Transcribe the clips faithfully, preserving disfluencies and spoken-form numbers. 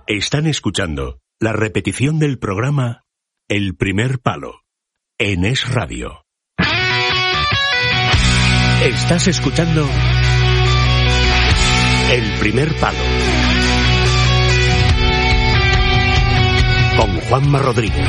Están escuchando la repetición del programa El Primer Palo en Es Radio. Estás escuchando El Primer Palo con Juanma Rodríguez.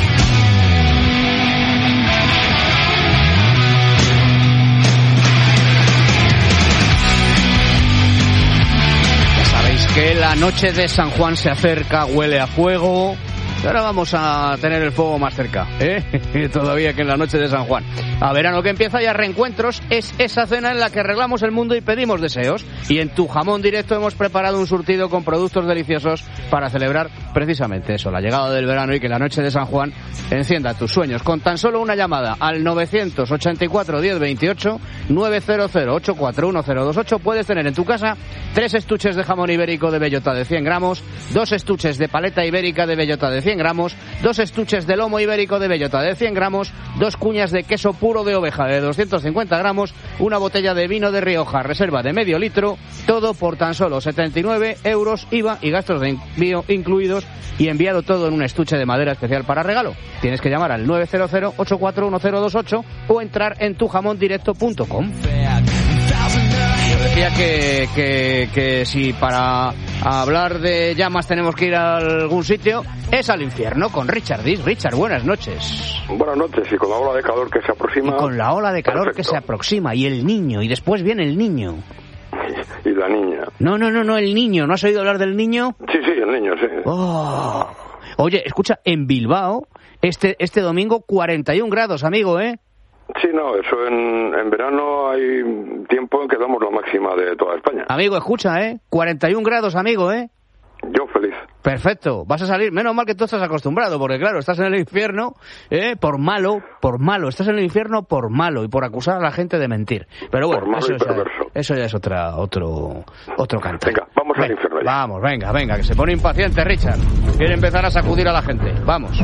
Que la noche de San Juan se acerca, huele a fuego. Y ahora vamos a tener el fuego más cerca, ¿eh? Todavía que en la noche de San Juan. A verano que empieza ya Reencuentros es esa cena en la que arreglamos el mundo y pedimos deseos. Y en Tu Jamón Directo hemos preparado un surtido con productos deliciosos para celebrar precisamente eso, la llegada del verano y que la noche de San Juan encienda tus sueños. Con tan solo una llamada al novecientos ochenta y cuatro diez veintiocho, novecientos ochenta y cuatro uno cero dos ocho puedes tener en tu casa tres estuches de jamón ibérico de bellota de cien gramos, dos estuches de paleta ibérica de bellota de cien gramos, dos estuches de lomo ibérico de bellota de cien gramos, dos cuñas de queso puro de oveja de doscientos cincuenta gramos, una botella de vino de Rioja reserva de medio litro, todo por tan solo setenta y nueve euros, I V A y gastos de envío incluidos, y enviado todo en un estuche de madera especial para regalo. Tienes que llamar al nueve cero cero ocho cuatro uno cero dos ocho o entrar en tu jamón directo punto com. Yo decía que, que, que si para hablar de llamas tenemos que ir a algún sitio, es al infierno con Richard Dis. Richard, buenas noches. Buenas noches, y con la ola de calor que se aproxima... Y con la ola de calor perfecto. que se aproxima, y el niño, y después viene el niño. Y la niña. No, no, no, no, el niño. ¿No has oído hablar del niño? Sí, sí, el niño, sí. Oh. Oye, escucha, en Bilbao, este, este domingo, cuarenta y un grados, amigo, ¿eh? Sí, no, eso en, en verano hay tiempo en que damos la máxima de toda España. Amigo, escucha, ¿eh? cuarenta y un grados, amigo, ¿eh? Yo feliz. Perfecto, vas a salir, menos mal que tú estás acostumbrado, porque claro, estás en el infierno, ¿eh? Por malo, por malo, estás en el infierno por malo y por acusar a la gente de mentir. Pero bueno, por malo eso, y ya, perverso. eso ya es otra, otro, otro canto. Venga, vamos venga, al infierno ya. Vamos, venga, venga, que se pone impaciente Richard. Quiere empezar a sacudir a la gente. Vamos.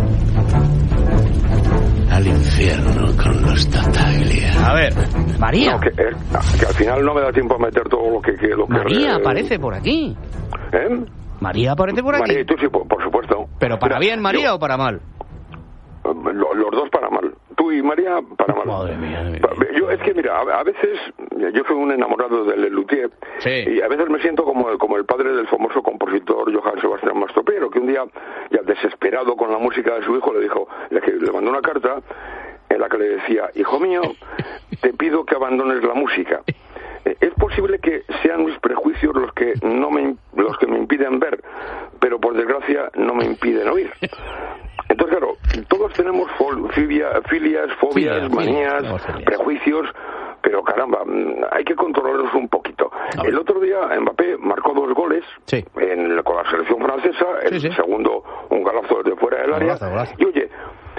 Al infierno con los Tataglia. A ver, María. No, que, eh, que al final no me da tiempo a meter todo lo que... que lo que María eh, aparece por aquí. ¿Eh? María aparece por aquí. María y tú sí, por, por supuesto. ¿Pero para Mira, bien, María, yo, o para mal? Lo, los dos para mal. Tú y María para mal. Madre mía. Madre mía. Yo, es que mira, a, a veces yo soy un enamorado del Luthier, sí. Y a veces me siento como el, como el padre del famoso compositor Johann Sebastian Mastopero, que un día, ya desesperado con la música de su hijo, le dijo, le, le mandó una carta en la que le decía, hijo mío, te pido que abandones la música. Es posible que sean mis prejuicios los que no me los que me impiden ver, pero por desgracia no me impiden oír. Entonces, claro, todos tenemos fobia, filias, fobias, Filia, manías, filia, prejuicios, pero caramba, hay que controlarlos un poquito. El otro día Mbappé marcó dos goles, sí, en, con la selección francesa, el sí, sí. segundo un golazo desde fuera del área, golazo, golazo. Y oye,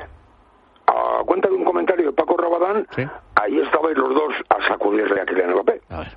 a cuenta de un comentario de Paco Rabadán, ¿sí? Ahí estabais los dos a sacudirle a Kylian Mbappé. A ver.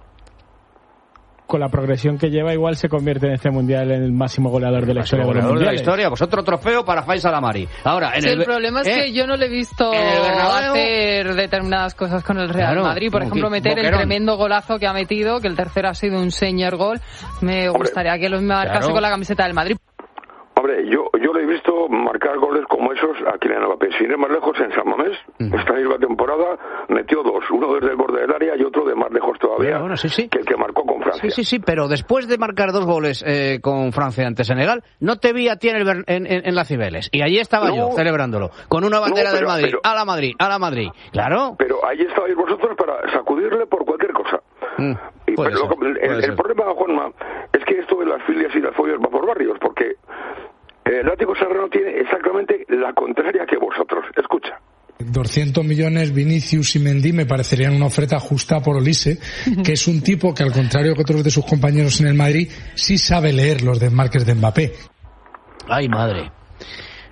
Con la progresión que lleva, igual se convierte en este mundial en el máximo goleador de la historia de los mundiales. De la historia, pues otro trofeo para Faisal Amari. Ahora, en sí, el, el problema es ¿eh? que yo no le he visto hacer determinadas cosas con el Real claro, Madrid. Por ejemplo, meter Boquerón. El tremendo golazo que ha metido, que el tercero ha sido un señor gol. Me Hombre, gustaría que lo marcase claro. con la camiseta del Madrid. Hombre, yo yo le he visto marcar goles como esos a Kylian Mbappé. Sin ir más lejos, en San Mamés, uh-huh. esta misma temporada, metió dos. Uno desde el borde del área y otro de más lejos todavía, bueno, bueno, sí, sí. que el que marcó con Francia. Sí, sí, sí, pero después de marcar dos goles eh, con Francia ante Senegal, no te vi a ti en, el, en, en, en las Cibeles. Y allí estaba no, yo, celebrándolo, con una bandera no, pero, del Madrid. Pero, a la Madrid, a la Madrid. Claro. Pero ahí estabais vosotros para sacudirle por cualquier cosa. Mm, y, pero, ser, el, el, el problema, Juanma, es que esto de las filias y las fobias va por barrios, porque... El Látigo Serrano tiene exactamente la contraria que vosotros. Escucha. doscientos millones Vinicius y Mendy me parecerían una oferta justa por Olise, que es un tipo que, al contrario que otros de sus compañeros en el Madrid, sí sabe leer los desmarques de Mbappé. Ay, madre.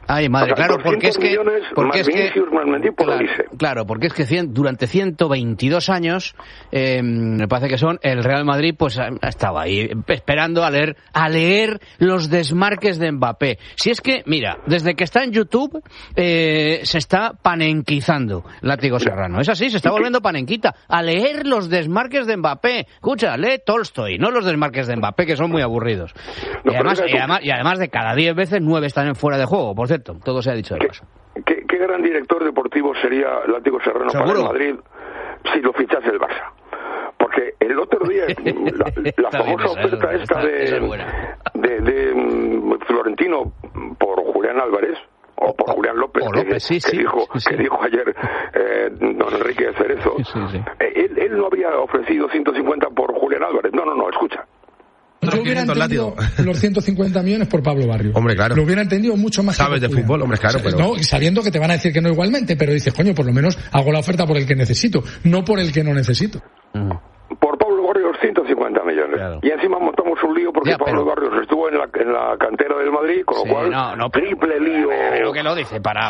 Ay, madre, o sea, claro, porque es que... Porque es que claro, claro, porque es que cien, durante ciento veintidós años, eh, me parece que son, el Real Madrid pues estaba ahí esperando a leer, a leer los desmarques de Mbappé. Si es que, mira, desde que está en YouTube, eh, se está panenquizando Látigo Serrano. Es así, se está volviendo panenquita. A leer los desmarques de Mbappé. Escucha, lee Tolstoy, no los desmarques de Mbappé, que son muy aburridos. No, y, además, y, además, y además de cada diez veces, nueve están en fuera de juego, por cierto. Todo se ha dicho de paso. ¿Qué, qué gran director deportivo sería Látigo Serrano para el Madrid si lo fichase el Barça? Porque el otro día, la, la famosa oferta esta de, de, de um, Florentino por Julián Álvarez, o por Julián López, López que, sí, que, sí, dijo, sí. que dijo ayer eh, don Enrique Cerezo, sí, sí. Eh, él, él no había ofrecido ciento cincuenta por Julián Álvarez. No, no, no, escucha. Yo hubiera entendido los ciento cincuenta millones por Pablo Barrio. Hombre, claro. Lo hubiera entendido mucho más. Sabes de fútbol, hombre, claro. O sea, pero... No, sabiendo que te van a decir que no igualmente, pero dices, coño, por lo menos hago la oferta por el que necesito, no por el que no necesito. Mm. Por Pablo Barrios, ciento cincuenta millones. Claro. Y encima montamos un lío porque Ya, Pablo pero... Barrios estuvo en la, en la cantera del Madrid, con Sí, lo cual, no, no, pero... triple lío. Pero que lo dice para...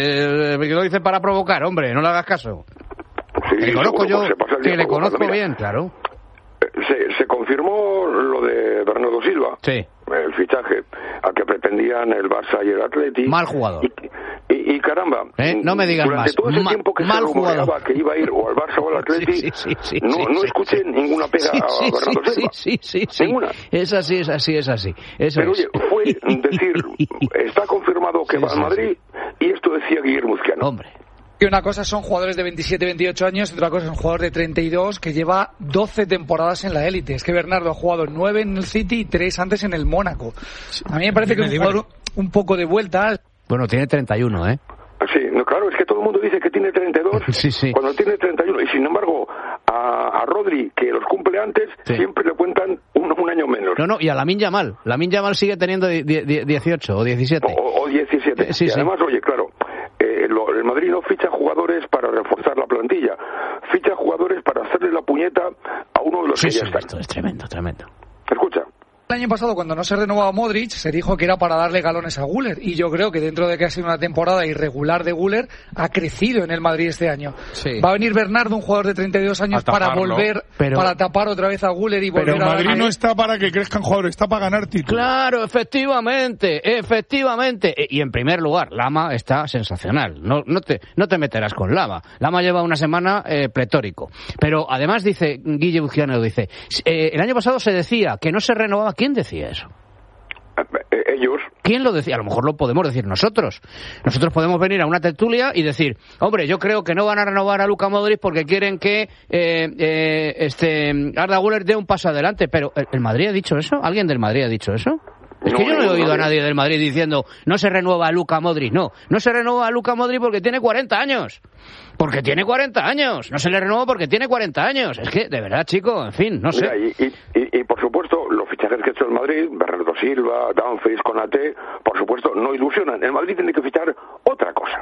Eh, que lo dice para provocar, hombre, no le hagas caso. Sí, que le conozco seguro, yo, pues que le conozco Mira, bien, claro. Se, se confirmó lo de Bernardo Silva, Sí. el fichaje al que pretendían el Barça y el Atleti. Mal jugador. Y, y, y caramba, ¿Eh? No me digas durante más. todo ese Ma, tiempo que mal se rumoreaba jugador. que iba a ir o al Barça o al Atleti, sí, sí, sí, no, sí, no sí, escuché sí. ninguna pega sí, a sí, Bernardo sí, Silva. Sí, sí, sí. Ninguna. Es así, es así, es así. Eso Pero es. oye, fue decir, está confirmado que Sí, va al sí, Madrid, y esto decía Guillermo Uzquiano. Hombre. Que una cosa son jugadores de veintisiete, veintiocho años, y otra cosa es un jugador de treinta y dos que lleva doce temporadas en la élite. Es que Bernardo ha jugado nueve en el City y tres antes en el Mónaco. A mí me parece que es un jugador un poco de vuelta. Bueno, tiene treinta y uno, ¿eh? Sí, no, claro, es que todo el mundo dice que tiene treinta y dos Sí, sí. cuando tiene treinta y uno. Y sin embargo, a, a Rodri, que los cumple antes, Sí. siempre le cuentan un, un año menos. No, no, y a Lamine Yamal. Lamine Yamal sigue teniendo die- die- dieciocho o diecisiete. O, o diecisiete. Eh, sí, y sí. además, oye, claro, eh, lo- el Madrid no ficha jugadores para reforzar la plantilla, ficha jugadores para hacerle la puñeta a uno de los Sí, que sí, ya están. esto es tremendo, tremendo. Escucha. El año pasado, cuando no se renovaba Modric, se dijo que era para darle galones a Güler. Y yo creo que dentro de que ha sido una temporada irregular de Güler, ha crecido en el Madrid este año. Sí. Va a venir Bernardo, un jugador de treinta y dos años, A para taparlo. volver, Pero- para tapar otra vez a Güler y volver Pero a... Madrid a- no está para que crezcan jugadores, está para ganar títulos. Claro, efectivamente, efectivamente. E- Y en primer lugar, Lama está sensacional. No, no te, no te meterás con Lama. Lama lleva una semana eh, pletórico. Pero además dice, Guille Buciano dice, eh, el año pasado se decía que no se renovaba. ¿Quién decía eso? Eh, ellos, ¿Quién lo decía? A lo mejor lo podemos decir nosotros. Nosotros podemos venir a una tertulia y decir, hombre, yo creo que no van a renovar a Luka Modric porque quieren que eh, eh, este Arda Güler dé un paso adelante. Pero, ¿el, el Madrid ha dicho eso? ¿Alguien del Madrid ha dicho eso? Es que No, yo no he no, oído no, a no. nadie del Madrid diciendo, no se renueva a Luka Modric. No, no se renueva a Luka Modric porque tiene cuarenta años. Porque tiene cuarenta años. No se le renueva porque tiene cuarenta años. Es que, de verdad, chico, en fin, no sé. mira, y, y, y, y por supuesto, los fichajes que ha hecho el Madrid, Bernardo Silva, Dumfries, Konaté, por supuesto, no ilusionan. El Madrid tiene que fichar otra cosa.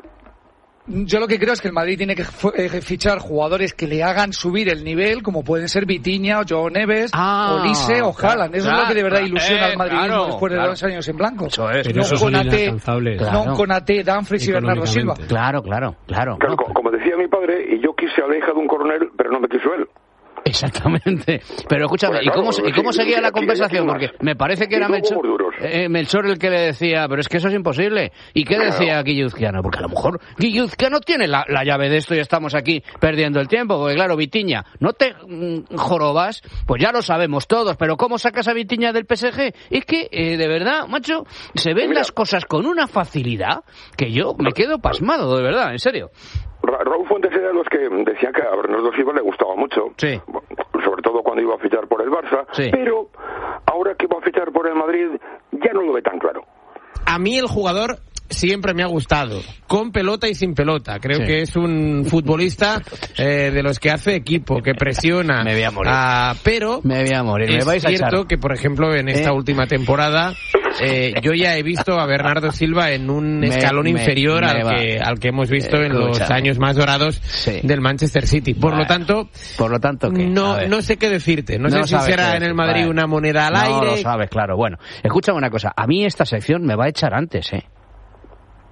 Yo lo que creo es que el Madrid tiene que fu- eh, fichar jugadores que le hagan subir el nivel, como pueden ser Vitinha, o Joao Neves, Ah, o Lise, o claro, Haaland. Eso claro, es lo que de verdad claro, ilusiona eh, al madridismo claro, después de claro. dos años en blanco. Eso es. Pero no esos son Konaté, inalcanzables. Claro. no Konaté, Dumfries y Bernardo Silva. Económicamente. Claro, claro, claro. Claro, No, co- como decía mi padre, y yo quise a la hija de un coronel, pero no me quiso él. Exactamente. Pero escúchame, Bueno, ¿y cómo, claro, ¿y cómo sí, seguía sí, la aquí- conversación? aquí Porque más. me parece que Y era luego Melchor, muy duros. eh, Melchor el que le decía, pero es que eso es imposible. ¿Y qué Claro. decía Guilluzquiano? Porque a lo mejor Guilluzquiano tiene la, la llave de esto y estamos aquí perdiendo el tiempo. Porque claro, Vitinha, no te mm, jorobas, pues ya lo sabemos todos, pero ¿cómo sacas a Vitinha del P S G? Es que, eh, de verdad, macho, se ven Mira. las cosas con una facilidad que yo me quedo pasmado, de verdad, en serio. Ra- Raúl Fuentes era de los que decían que a Bernardo Silva le gustaba mucho, Sí. sobre todo cuando iba a fichar por el Barça, Sí. pero ahora que va a fichar por el Madrid ya no lo ve tan claro. A mí el jugador siempre me ha gustado, con pelota y sin pelota. Creo Sí. que es un futbolista eh, de los que hace equipo, que presiona. Me voy a morir. Ah, pero Me voy a morir, me es vais a cierto echar. que, por ejemplo, en esta Eh. última temporada eh, yo ya he visto a Bernardo Silva en un Me- escalón me- inferior me al va. que al que hemos visto en los Escúchame. años más dorados Sí. del Manchester City. Por Bueno, lo tanto, Por lo tanto, ¿qué? A no ver. no sé qué decirte. No, sé si sabes será qué en el decir. Madrid Vale. una moneda al No aire. lo sabes, claro. Bueno, escúchame una cosa. A mí esta sección me va a echar antes, ¿eh?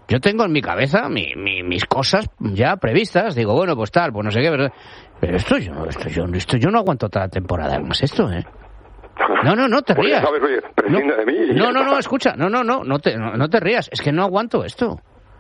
Yo tengo en mi cabeza mi, mi, mis cosas ya previstas. Digo, bueno, pues tal, pues no sé qué, ¿verdad? Pero esto yo no, esto yo, esto yo no aguanto toda la temporada más esto, ¿eh? No, no, no te rías. Sabes, oye, prescinde de mí. No, no, no, escucha, no, no, no, no te, no, no te rías. Es que no aguanto esto.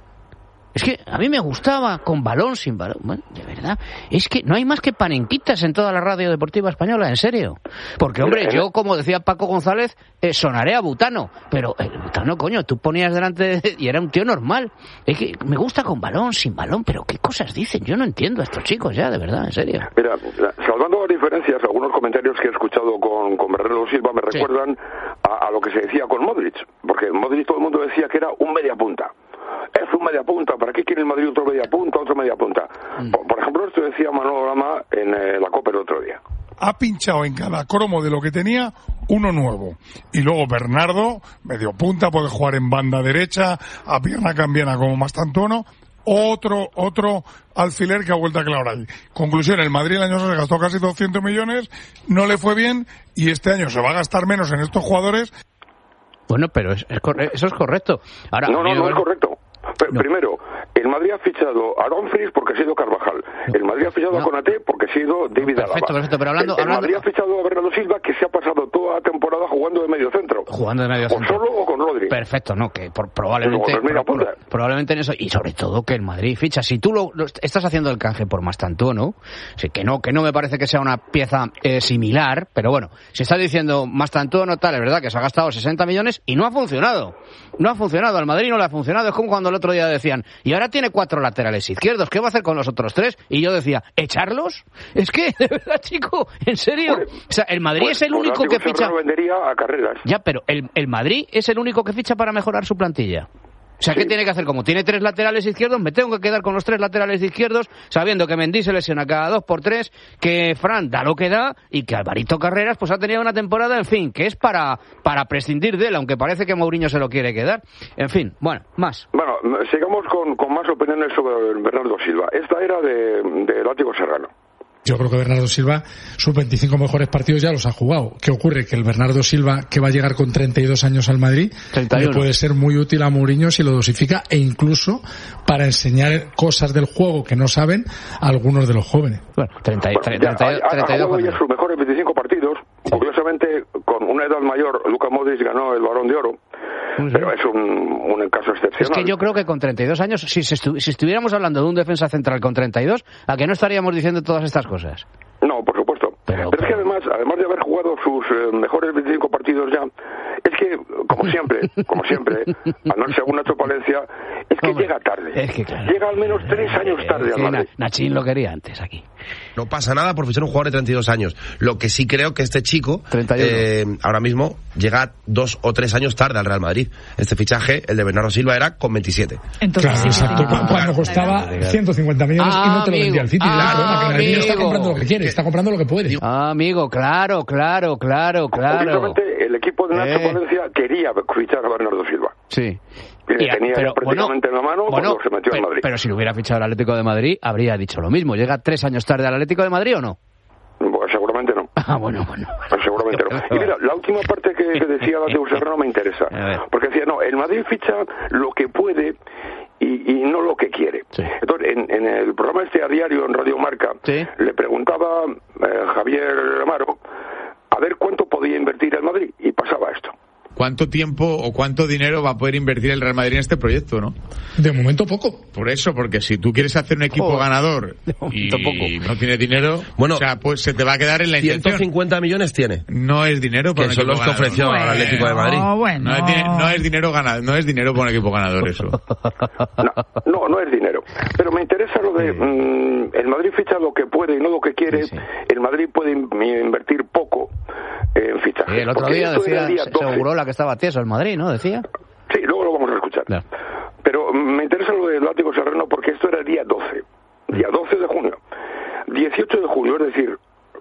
Es que a mí me gustaba con balón, sin balón. Bueno, de verdad. Es que no hay más que panenquitas en toda la radio deportiva española, en serio. Porque, hombre, yo, como decía Paco González, eh, sonaré a Butano. Pero el Butano, coño, tú ponías delante de... y era un tío normal. Es que me gusta con balón, sin balón. Pero ¿qué cosas dicen? Yo no entiendo a estos chicos ya, de verdad, en serio. Mira, salvando las diferencias, algunos comentarios que he escuchado con, con Bernardo Silva me sí. recuerdan a, a lo que se decía con Modric. Porque Modric todo el mundo decía que era un media punta. Es un media punta, ¿para qué quiere el Madrid otro media punta, otro media punta? Mm. Por, por ejemplo, esto decía Manolo Lama en eh, la Copa el otro día. Ha pinchado en cada cromo de lo que tenía uno nuevo. Y luego Bernardo, medio punta, puede jugar en banda derecha, a pierna cambiana como Mastantuono, otro, otro alfiler que ha vuelto a clavar ahí. Conclusión, el Madrid el año pasado se gastó casi doscientos millones, no le fue bien, y este año se va a gastar menos en estos jugadores. Bueno, pero es, es corre- eso es correcto. Ahora, no, no, no es correcto. Pero, no. Primero, el Madrid ha fichado a Dumfries porque ha sido Carvajal. No. El Madrid ha fichado no. a Konaté porque ha sido David Alaba. Perfecto, perfecto, pero hablando... El, el hablando... Madrid ha fichado a Bernardo Silva, que se ha pasado toda la temporada jugando de medio centro. Jugando de medio centro. O solo o con Rodri. Perfecto, no, que por, probablemente... Pero, pro, pro, probablemente en eso, y sobre todo que el Madrid ficha. Si tú lo, lo estás haciendo el canje por Mastantuono, sí, que no que no me parece que sea una pieza eh, similar, pero bueno, si estás diciendo Mastantuono tal, es verdad que se ha gastado sesenta millones y no ha funcionado. No ha funcionado, al Madrid no le ha funcionado. Es como cuando el otro día decían, y ahora tiene cuatro laterales izquierdos, ¿qué va a hacer con los otros tres? Y yo decía, ¿echarlos? Es que, de verdad, chico, en serio. Pues, o sea, el Madrid pues, es el único que ficha... vendería a Carreras. Ya, pero el, el Madrid es el único que ficha para mejorar su plantilla. O sea, ¿qué sí. tiene que hacer? Como tiene tres laterales izquierdos, me tengo que quedar con los tres laterales izquierdos, sabiendo que Mendy se lesiona cada dos por tres, que Fran da lo que da, y que Alvarito Carreras pues ha tenido una temporada, en fin, que es para, para prescindir de él, aunque parece que Mourinho se lo quiere quedar. En fin, bueno, más. Bueno, sigamos con, con más opiniones sobre Bernardo Silva. Esta era de, de Látigo Serrano. Yo creo que Bernardo Silva, sus veinticinco mejores partidos ya los ha jugado. ¿Qué ocurre? Que el Bernardo Silva, que va a llegar con treinta y dos años al Madrid, le puede ser muy útil a Mourinho si lo dosifica, e incluso para enseñar cosas del juego que no saben a algunos de los jóvenes. Bueno, treinta, treinta, treinta, ha, treinta y dos ha jugado ya sus mejores veinticinco partidos. Sí. Curiosamente, con una edad mayor, Luka Modric ganó el Balón de Oro. Sí. Pero es un, un caso excepcional. Es que yo creo que con treinta y dos años, si, estu- si estuviéramos hablando de un defensa central con treinta y dos, ¿a qué no estaríamos diciendo todas estas cosas? No, por supuesto. Pero, pero, pero es que además, además de haber jugado sus eh, mejores veinticinco partidos ya, es que, como siempre, como siempre, al no según Nacho Palencia, es que Hombre, llega tarde. Es que, claro, llega al menos tres años tarde sí, al Madrid. Nachín lo quería antes aquí. No pasa nada por fichar un jugador de treinta y dos años. Lo que sí creo que este chico, eh, ahora mismo, llega dos o tres años tarde al Real Madrid. Este fichaje, el de Bernardo Silva, era con veintisiete. Entonces, claro, sí, exacto. Cuando claro, costaba ciento cincuenta millones ah, y no te lo vendía el City. Ah, el Madrid está comprando lo que quiere, está comprando lo que puede. Ah, amigo, claro, claro, claro, claro. Obviamente, el equipo de Nacho eh. Palencia quería fichar a Bernardo Silva. Sí. Y le tenía pero, prácticamente bueno, en la mano bueno, cuando se metió pero, en Madrid. Pero si lo hubiera fichado el Atlético de Madrid, habría dicho lo mismo. ¿Llega tres años tarde al Atlético de Madrid o no? Pues seguramente no. Ah, bueno, bueno. Pues seguramente no. Y mira, la última parte que, que decía Látigo Serrano me interesa. Porque decía, no, el Madrid ficha lo que puede y, y no lo que quiere. Sí. Entonces, en, en el programa este a diario en Radio Marca, ¿sí? le preguntaba eh, Javier Amaro a ver cuánto podía invertir el Madrid, y pasaba esto. ¿Cuánto tiempo o cuánto dinero va a poder invertir el Real Madrid en este proyecto, no? De momento poco. Por eso, porque si tú quieres hacer un equipo oh, ganador y poco. no tienes dinero, bueno, o sea, pues se te va a quedar en la intención. ciento cincuenta millones tiene. No es dinero para que un equipo ganador. Que son los que ofreció bueno, al Atlético de Madrid. Bueno. No, es, no es dinero ganado, no es dinero para un equipo ganador eso. No, no, no es dinero. Pero me interesa lo de mmm, el Madrid ficha lo que puede y no lo que quiere. Sí, sí. El Madrid puede invertir poco en fichajes. Sí, el otro día decía, día se auguró la que estaba tieso el Madrid, ¿no? Decía. Sí, luego lo vamos a escuchar. No. Pero me interesa lo de Látigo Serrano porque esto era el día doce. Día doce de junio. dieciocho de julio, es decir,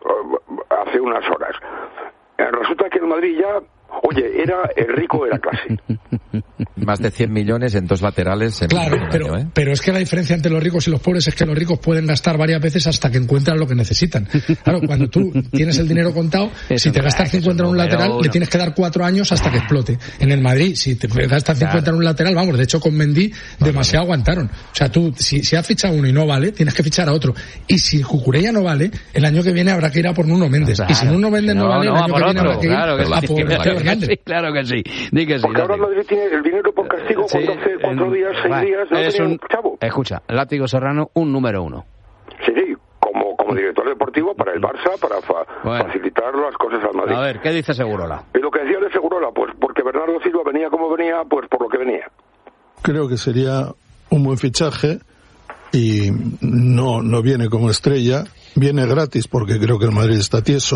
hace unas horas. Resulta que el Madrid ya, oye, era el rico de la clase. más de cien millones en dos laterales en claro, un pero, año, ¿eh? pero es que la diferencia entre los ricos y los pobres es que los ricos pueden gastar varias veces hasta que encuentran lo que necesitan. Claro, cuando tú tienes el dinero contado, si te gastas cincuenta en un lateral, uno. le tienes que dar cuatro años hasta que explote. En el Madrid, si te gastas cincuenta claro. en un lateral, vamos, de hecho con Mendy demasiado aguantaron. O sea, tú, si, si has fichado uno y no vale, tienes que fichar a otro. Y si Cucurella no vale, el año que viene habrá que ir a por Nuno Méndez. Claro. Y si Nuno Méndez no, no vale, no, el año que viene habrá que ir claro que a sí, por claro que sí, claro que sí. Di que sí. Porque ahora Madrid tiene el dinero por castigo sí, cuando hace cuatro días, seis bueno, días, no es tenía un, un chavo. Escucha, Látigo Serrano, un número uno. Sí, sí, como, como director deportivo para el Barça, para fa, bueno. facilitar las cosas al Madrid. A ver, ¿qué dice Segurola? Y lo que decía de Segurola, pues porque Bernardo Silva venía como venía, pues por lo que venía. Creo que sería un buen fichaje y no, no viene como estrella, viene gratis porque creo que el Madrid está tieso.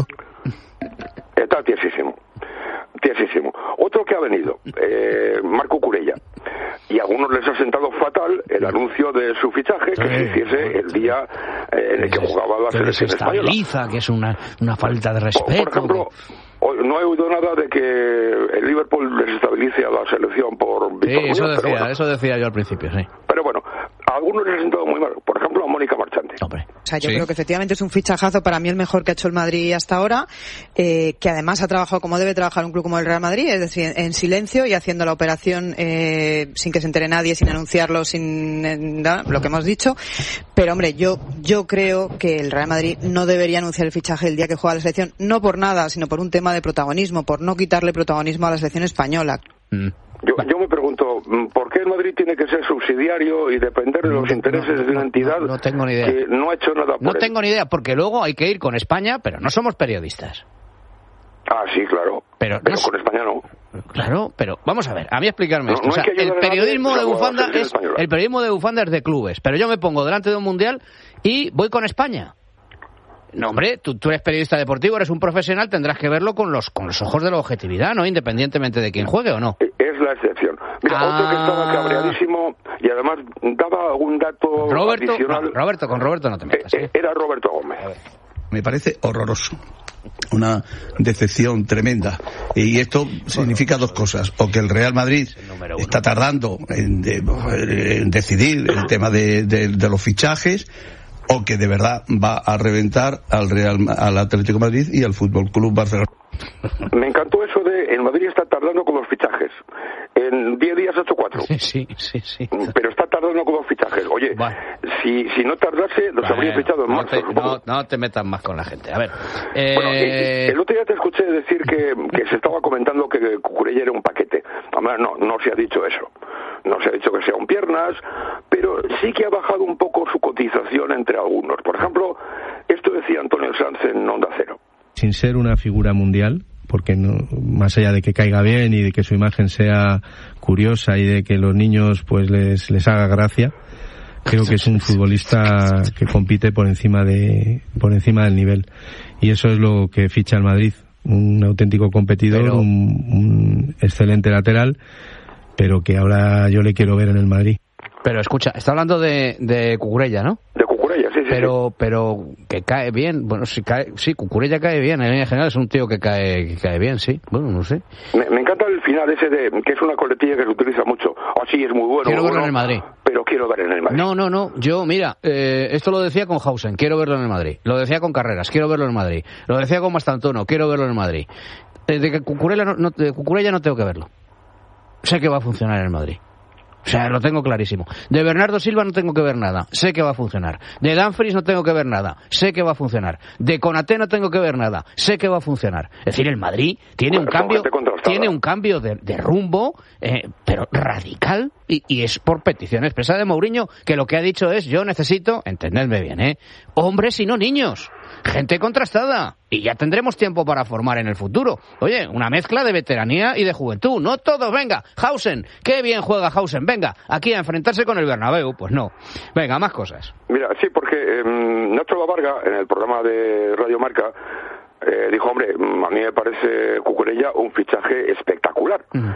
Está tiesísimo, tiesísimo. Otro que ha venido, eh, Marco Curella. Y a algunos les ha sentado fatal el anuncio de su fichaje, que se hiciese el día eh, en el que jugaba la selección española. Que es una, una falta de respeto. Por ejemplo, que... no he oído nada de que el Liverpool desestabilice a la selección por Víctor Sí, eso Muñoz, decía, bueno. eso decía yo al principio, sí. Pero bueno, a algunos les ha sentado muy mal. Por ejemplo, a Mónica Marchante. Hombre. O sea, yo sí. creo que efectivamente es un fichajazo, para mí el mejor que ha hecho el Madrid hasta ahora, eh, que además ha trabajado como debe trabajar un club como el Real Madrid, es decir, en silencio y haciendo la operación eh, sin que se entere nadie, sin anunciarlo, sin eh, lo que hemos dicho. Pero hombre, yo yo creo que el Real Madrid no debería anunciar el fichaje el día que juega la selección, no por nada, sino por un tema de protagonismo, por no quitarle protagonismo a la selección española. Mm. Yo, yo me pregunto, ¿por qué el Madrid tiene que ser subsidiario y depender de los intereses no, no, de una entidad no, no tengo ni idea. que no ha hecho nada por No él? tengo ni idea, porque luego hay que ir con España, pero no somos periodistas. Ah, sí, claro. Pero, pero no, con España no. Claro, pero vamos a ver, a mí explicarme No, esto. no O sea, hay que el periodismo nadie, de bufanda la es española. el periodismo de bufanda es de clubes, pero yo me pongo delante de un mundial y voy con España. No, hombre, tú, tú eres periodista deportivo, eres un profesional, tendrás que verlo con los con los ojos de la objetividad, ¿no? Independientemente de quién juegue o no. Es la excepción. Mira, Ah. otro que estaba cabreadísimo y además daba algún dato Roberto, adicional. no, Roberto, con Roberto no te metas, ¿eh? Era Roberto Gómez. Me parece horroroso. Una decepción tremenda. Y esto significa dos cosas. O que el Real Madrid está tardando en, de, en decidir el tema de, de, de los fichajes, o que de verdad va a reventar al Real, al Atlético de Madrid y al Fútbol Club Barcelona. Me encantó eso de el Madrid está tardando con los fichajes. En diez días ha hecho cuatro. Sí, sí, sí, sí. Pero está tardando con los fichajes. Oye, Bueno. si, si no tardase, los Bueno, habría fichado en no marzo. te, supongo. no, no te metas más con la gente. A ver. Bueno, Eh... y- y el otro día te escuché decir que, que se estaba comentando que Cucurella era un paquete. Además, no, no se ha dicho eso. No se ha dicho que sea un piernas, pero sí que ha bajado un poco su cotización entre algunos. Por ejemplo, esto decía Antonio Sanz en Onda Cero. Sin ser una figura mundial, porque no, más allá de que caiga bien y de que su imagen sea curiosa y de que los niños pues les, les haga gracia, creo que es un futbolista que compite por encima de por encima del nivel, y eso es lo que ficha el Madrid, un auténtico competidor, Pero... un, un excelente lateral, pero que ahora yo le quiero ver en el Madrid. Pero escucha, está hablando de, de Cucurella, ¿no? De Cucurella, sí, sí. Pero, pero que cae bien. Bueno, sí, cae, sí, Cucurella cae bien. En línea general es un tío que cae, que cae bien, sí. Bueno, no sé. Me, me encanta el final ese de que es una coletilla que se utiliza mucho. Ah, sí, es muy bueno. Quiero muy verlo bueno, en el Madrid. Pero quiero ver en el Madrid. No, no, no. Yo, mira, eh, esto lo decía con Hausen, quiero verlo en el Madrid. Lo decía con Carreras, quiero verlo en el Madrid. Lo decía con Mastantuono, quiero verlo en el Madrid. Eh, de que Cucurella no, no, de Cucurella no tengo que verlo. Sé que va a funcionar en el Madrid. O sea, lo tengo clarísimo. De Bernardo Silva no tengo que ver nada. Sé que va a funcionar. De Dumfries no tengo que ver nada. Sé que va a funcionar. De Konaté no tengo que ver nada. Sé que va a funcionar. Es decir, el Madrid tiene un cambio, tiene un cambio de, de rumbo, eh, pero radical, y, y es por petición expresa de Mourinho, que lo que ha dicho es: yo necesito, entendedme bien, eh, hombres y no niños. Gente contrastada. Y ya tendremos tiempo para formar en el futuro. Oye, una mezcla de veteranía y de juventud. No todos, venga. Hausen, qué bien juega Hausen. Venga, aquí a enfrentarse con el Bernabéu. Pues no. Venga, más cosas. Mira, sí, porque eh, Nacho Lavarga, en el programa de Radio Marca, eh, dijo, hombre, a mí me parece Cucurella un fichaje espectacular. Uh-huh.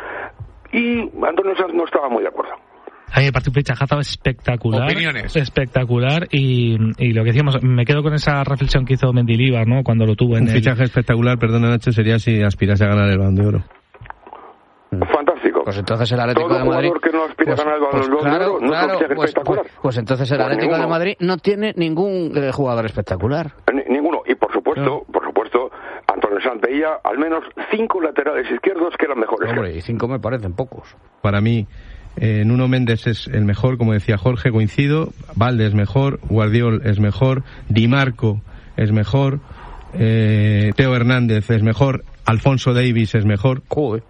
Y Antonio Sanz no estaba muy de acuerdo. A mí me parece un fichajazo espectacular. Opiniones. Espectacular. Y, y lo que decíamos, me quedo con esa reflexión que hizo Mendilibar, ¿no? Cuando lo tuvo en un el... fichaje espectacular, perdona Nacho, sería si aspirase a ganar el Balón de Oro. Fantástico. fantástico. Pues entonces el Atlético Todo de Madrid... jugador que no aspira pues, a ganar el pues, Balón de claro, Oro no claro, es un pues, espectacular. Pues, pues entonces el Pues Atlético ninguno. de Madrid no tiene ningún eh, jugador espectacular. Ni, ninguno. Y por supuesto, no. por supuesto, Antonio Sanz veía al menos cinco laterales izquierdos que eran mejores. Hombre, y cinco me parecen pocos. Para mí, eh, Nuno Méndez es el mejor, como decía Jorge, coincido. Valde es mejor, Guardiol es mejor, Di Marco es mejor, eh, Teo Hernández es mejor, Alfonso Davies es mejor. Joder.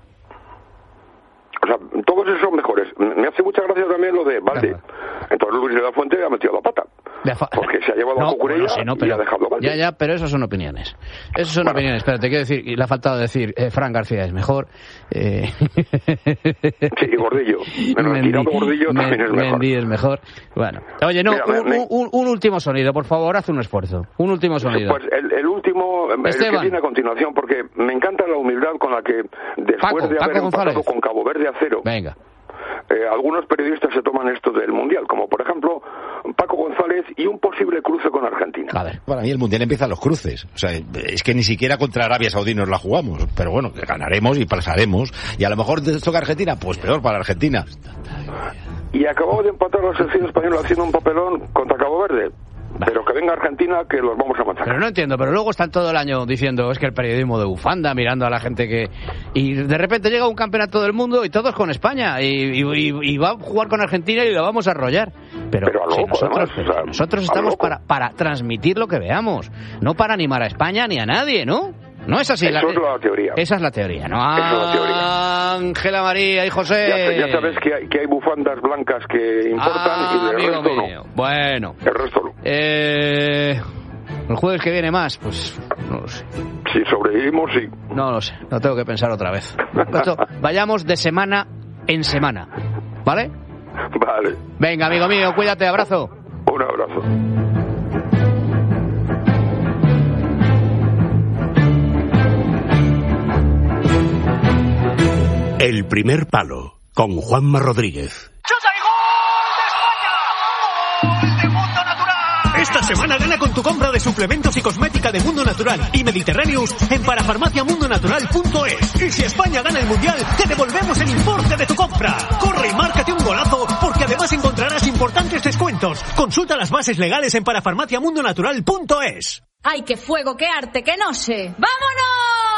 O sea, todos esos son mejores. Me hace mucha gracia también lo de Valde. Entonces Luis de la Fuente ha metido la pata. Porque se ha llevado no, a Cucurella bueno, sí, no, pero, y ha dejado a Valde. Ya, ya, pero eso son opiniones. Eso son bueno. opiniones. Espérate, quiero decir, y le ha faltado decir, eh, Fran García es mejor. Eh... Sí, y Gordillo. Menos Mendy, tirado Gordillo Men, también es mejor. Mendy es mejor. Bueno, oye, no, Mira, un, me, un, un último sonido, por favor, haz un esfuerzo. Un último sonido. Pues el, el último, Esteban. El que viene a continuación, porque me encanta la humildad con la que, después Paco, de haber Paco empatado González. con Cabo Verde a cero, venga. Eh, algunos periodistas se toman esto del Mundial, como por ejemplo Paco González y un posible cruce con Argentina. A ver. Para mí el Mundial empieza los cruces. O sea, es que ni siquiera contra Arabia Saudí nos la jugamos. Pero bueno, ganaremos y pasaremos. Y a lo mejor toca Argentina, pues peor para Argentina. Y acabó de empatar la selección española haciendo un papelón contra Cabo Verde. Pero que venga Argentina, que los vamos a matar. Pero no entiendo, pero luego están todo el año diciendo es que el periodismo de bufanda, mirando a la gente que... Y de repente llega un campeonato del mundo y todos con España, y, y, y va a jugar con Argentina y lo vamos a arrollar. Pero, pero loco, si nosotros, además, pero o sea, nosotros estamos para, para transmitir lo que veamos, no para animar a España ni a nadie, ¿no? No es así. Eso la, es la teoría. Esa es la teoría, ¿no? Esa es la teoría. Ángela María y José. Ya, ya sabes que hay, que hay bufandas blancas que importan ah, y el resto mío. no. Bueno. El resto no. Eh, el jueves que viene más, pues no lo sé. Si sobrevivimos, sí. No lo sé, lo tengo que pensar otra vez. Esto, vayamos de semana en semana, ¿vale? Vale. Venga, amigo mío, cuídate, abrazo. Un abrazo. El primer palo, con Juanma Rodríguez. Esta semana gana con tu compra de suplementos y cosmética de Mundo Natural y Mediterráneos en parafarmacia mundo natural punto es. Y si España gana el Mundial, te devolvemos el importe de tu compra. Corre y márcate un golazo, porque además encontrarás importantes descuentos. Consulta las bases legales en parafarmacia mundo natural punto es. ¡Ay, qué fuego, qué arte, qué no sé! ¡Vámonos!